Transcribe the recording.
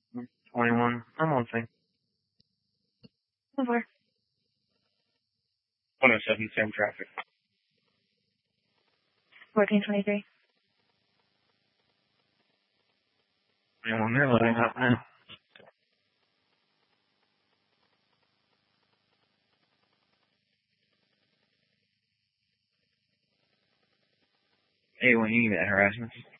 21. I'm on thing. Over. 107, same traffic. 1423. 21, they're loading up now. Hey, when you need that harassment.